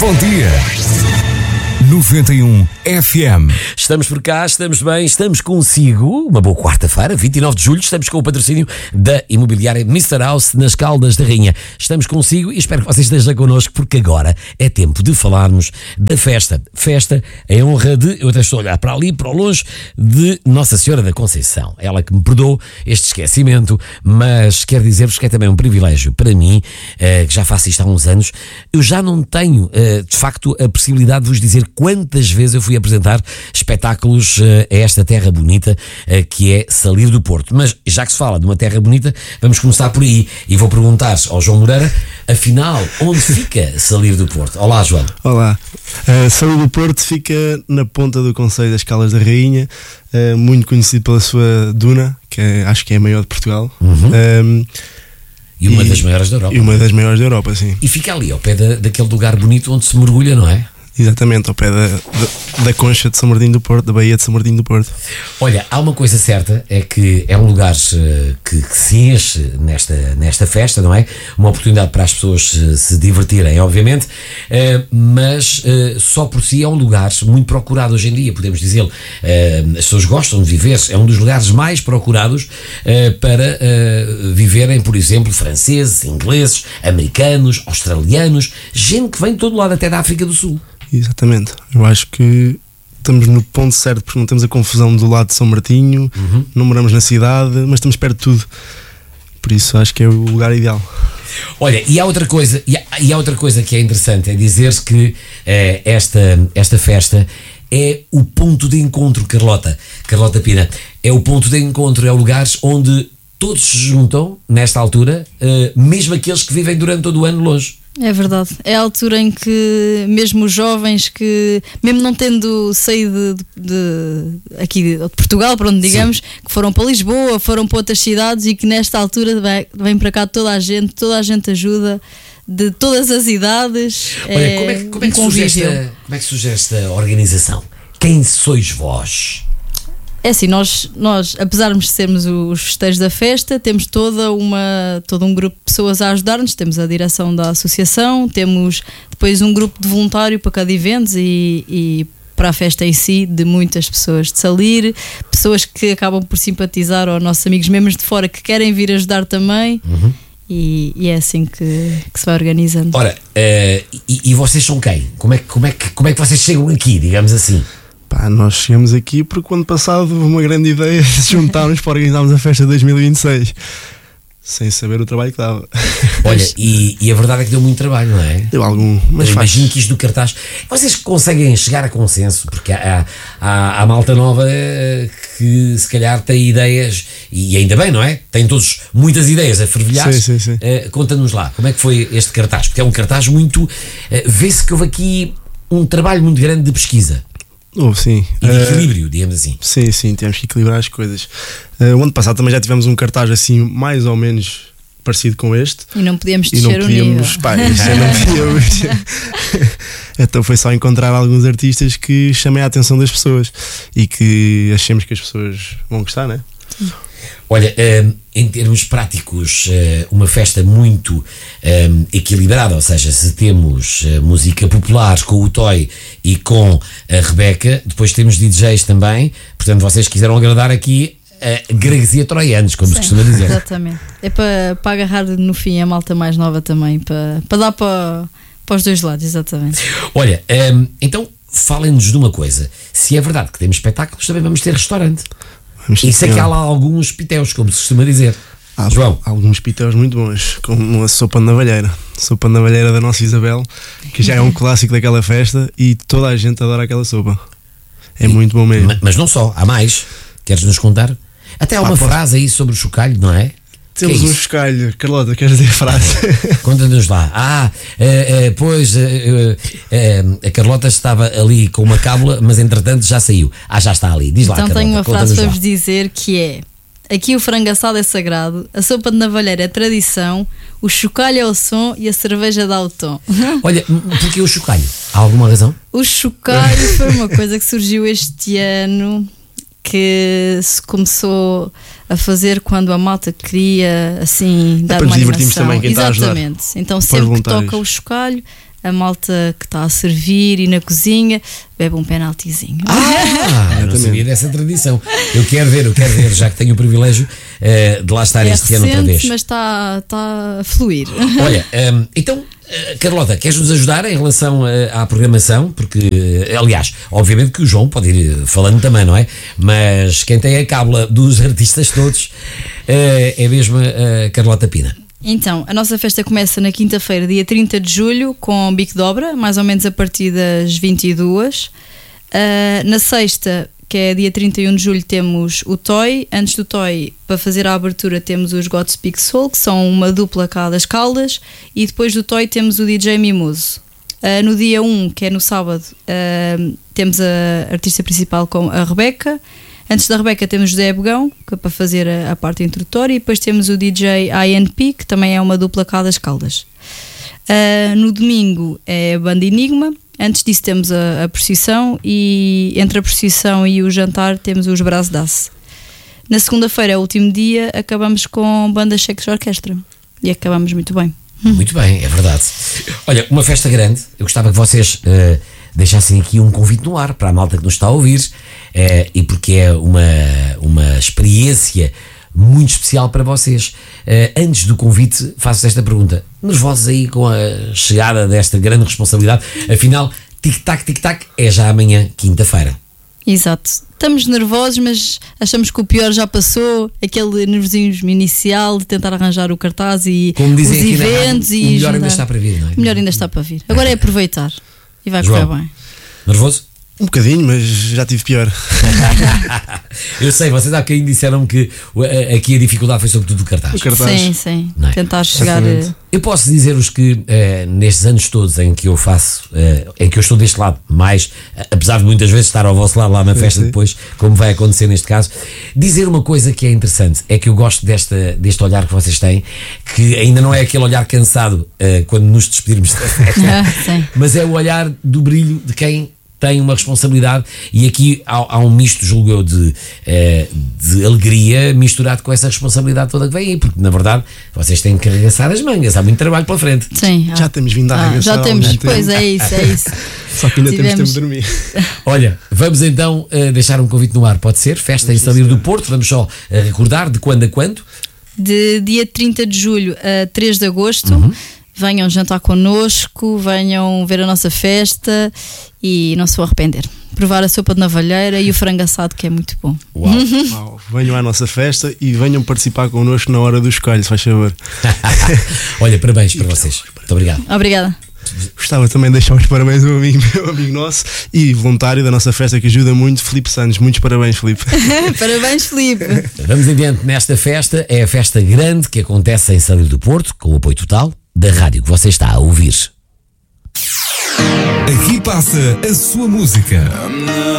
Bom dia. 91 FM. Estamos por cá, estamos bem, estamos consigo. Uma boa quarta-feira, 29 de julho. Estamos com o patrocínio da imobiliária Mr. House nas Caldas da Rainha. Estamos consigo e espero que vocês estejam connosco, porque agora é tempo de falarmos da festa. Festa em honra de, eu até estou a olhar para ali, para o longe, de Nossa Senhora da Conceição. Ela que me perdoou este esquecimento, mas quero dizer-vos que é também um privilégio para mim, que já faço isto há uns anos. Eu já não tenho, de facto, a possibilidade de vos dizer quantas vezes eu fui apresentar espetáculos a esta terra bonita que é Salir do Porto. Mas já que se fala de uma terra bonita, vamos começar por aí e vou perguntar ao João Moreira, afinal, onde fica Salir do Porto? Olá, João. Olá. Salir do Porto fica na ponta do concelho das Caldas da Rainha, muito conhecido pela sua duna, que acho que é a maior de Portugal. E uma das maiores da Europa. E uma das maiores da Europa, sim. E fica ali, ao pé daquele lugar bonito onde se mergulha, não é? Exatamente, ao pé da concha de São Martinho do Porto, da Baía de São Martinho do Porto. Olha, há uma coisa certa, é que é um lugar que se enche nesta festa, não é? Uma oportunidade para as pessoas se divertirem, obviamente, mas só por si é um lugar muito procurado hoje em dia, podemos dizê-lo. As pessoas gostam de viver, é um dos lugares mais procurados para viverem, por exemplo, franceses, ingleses, americanos, australianos, gente que vem de todo lado, até da África do Sul. Exatamente, eu acho que estamos no ponto certo, porque não temos a confusão do lado de São Martinho, não moramos na cidade, mas estamos perto de tudo, por isso acho que é o lugar ideal. Olha, e há outra coisa, que é interessante, é dizer-se que esta festa é o ponto de encontro, Carlota Pina, é o ponto de encontro, é o lugar onde todos se juntam nesta altura, mesmo aqueles que vivem durante todo o ano longe. É verdade, é a altura em que mesmo os jovens que, mesmo não tendo saído aqui de Portugal, para onde digamos, que foram para Lisboa, foram para outras cidades, e que nesta altura vem para cá toda a gente ajuda, de todas as idades. Olha, como é que surge esta organização? Quem sois vós? É assim, nós apesar de sermos os festeiros da festa, temos todo um grupo de pessoas a ajudar-nos. Temos a direção da associação, temos depois um grupo de voluntário para cada evento e para a festa em si, de muitas pessoas de Salir, pessoas que acabam por simpatizar, ou nossos amigos mesmo de fora que querem vir ajudar também. E é assim que se vai organizando. Ora, e vocês são quem? Como é que vocês chegam aqui, digamos assim? Nós chegamos aqui porque o ano passado houve uma grande ideia de se juntarmos para organizarmos a festa de 2026, sem saber o trabalho que dava. Olha, e a verdade é que deu muito trabalho, não é? Deu algum, mas imagino que isto do cartaz, vocês conseguem chegar a consenso, porque há malta nova que se calhar tem ideias, e ainda bem, não é? Tem todos muitas ideias a fervilhar. Sim. Conta-nos lá, como é que foi este cartaz? Porque é um cartaz muito, vê-se que houve aqui um trabalho muito grande de pesquisa. Sim. E de equilíbrio, digamos assim. Sim, temos que equilibrar as coisas. O ano passado também já tivemos um cartaz assim, mais ou menos parecido com este. E não podíamos descer o nível. Não podíamos. Então foi só encontrar alguns artistas que chamem a atenção das pessoas e que achemos que as pessoas vão gostar, não é? Olha, em termos práticos, uma festa muito equilibrada, ou seja, se temos música popular com o Toy e com a Rebeca, depois temos DJs também, portanto vocês quiseram agradar aqui gregos e troianos, como se costuma dizer. Exatamente, é para agarrar no fim a malta mais nova também, para dar para os dois lados, exatamente. Olha, então falem-nos de uma coisa, se é verdade que temos espetáculos, também vamos ter restaurante. E sei que há lá alguns piteus, como se costuma dizer. João? Há alguns piteus muito bons, como a sopa de navalheira. Sopa de navalheira da nossa Isabel, que já é um clássico daquela festa e toda a gente adora aquela sopa. É muito bom mesmo. Mas não só, há mais. Queres nos contar? Até há uma frase aí sobre o chocalho, não é? Temos um chocalho. Carlota, queres dizer a frase? Conta-nos lá. Pois a Carlota estava ali com uma cábula, mas entretanto já saiu. Já está ali. Diz lá, então Carlota, tenho uma frase para vos dizer que é: aqui o frango assado é sagrado, a sopa de navalheira é tradição, o chocalho é o som e a cerveja dá o tom. Olha, porquê o chocalho? Há alguma razão? O chocalho foi uma coisa que surgiu este ano, que se começou a fazer quando a malta queria assim dar para uma nos divertirmos animação. Também quem está a ajudar. Exatamente. Então sempre que toca o chocalho, a malta que está a servir e na cozinha bebe um penaltizinho. Eu não sabia dessa tradição. Eu quero ver, já que tenho o privilégio de lá estar este ano outra vez. Mas está a fluir. Olha, então, Carlota, queres-nos ajudar em relação à programação? Porque, aliás, obviamente que o João pode ir falando também, não é? Mas quem tem a cábula dos artistas todos é mesmo a Carlota Pina. Então, a nossa festa começa na quinta-feira, dia 30 de julho, com bico de obra, mais ou menos a partir das 22. Na sexta, que é dia 31 de julho, temos o Toy. Antes do Toy, para fazer a abertura, temos os God Speak Soul, que são uma dupla cá das Caldas. E depois do Toy temos o DJ Mimoso. No dia 1, que é no sábado, temos a artista principal com a Rebeca. Antes da Rebeca temos José Begão, que é para fazer a parte introdutória, e depois temos o DJ INP, que também é uma dupla cá das Caldas. No domingo é a Banda Enigma. Antes disso temos a procissão, e entre a procissão e o jantar temos os Braços d'Ace. Na segunda-feira é o último dia, acabamos com Banda Cheques Orquestra e acabamos muito bem. Muito bem, é verdade. Olha, uma festa grande. Eu gostava que vocês deixassem aqui um convite no ar para a malta que nos está a ouvir, e porque é uma experiência muito especial para vocês. Antes do convite, faço esta pergunta: nervosos aí com a chegada desta grande responsabilidade? Afinal, tic-tac, é já amanhã, quinta-feira. Exato. Estamos nervosos, mas achamos que o pior já passou. Aquele nervosismo inicial de tentar arranjar o cartaz e como dizem os aqui eventos. Na rádio, o melhor ainda está para vir, não é? O melhor ainda está para vir. Agora é aproveitar e vai João, correr bem. Nervoso? Um bocadinho, mas já tive pior. Eu sei, vocês há bocadinho disseram que aqui a dificuldade foi sobretudo o cartaz. Sim. Não é? Tentar chegar. Eu posso dizer-vos que nestes anos todos em que eu faço, em que eu estou deste lado, mais, apesar de muitas vezes estar ao vosso lado lá na festa depois, como vai acontecer neste caso, dizer uma coisa que é interessante, é que eu gosto deste olhar que vocês têm, que ainda não é aquele olhar cansado quando nos despedirmos da festa, mas é o olhar do brilho de quem tem uma responsabilidade, e aqui há um misto, julgo eu, de alegria misturado com essa responsabilidade toda que vem aí, porque na verdade vocês têm que arregaçar as mangas, há muito trabalho pela frente. Sim, já temos vindo a arregaçar. Já temos, pois é isso. Só que ainda temos tempo de dormir. Olha, vamos então deixar um convite no ar, pode ser? Festa em Salir do Porto, vamos só recordar de quando a quando? De dia 30 de julho a 3 de agosto. Venham jantar connosco, venham ver a nossa festa e não se vão arrepender. Provar a sopa de navalheira e o frango assado, que é muito bom. Uau. Venham à nossa festa e venham participar connosco na hora do escolho, se faz favor. Olha, parabéns para vocês. Muito obrigado. Obrigada. Gostava também de deixar os parabéns ao meu amigo nosso e voluntário da nossa festa, que ajuda muito, Filipe Santos. Muitos parabéns, Filipe. Parabéns, Filipe. Vamos em diante nesta festa. É a festa grande que acontece em Salir do Porto, com o apoio total da rádio que você está a ouvir. Aqui passa a sua música.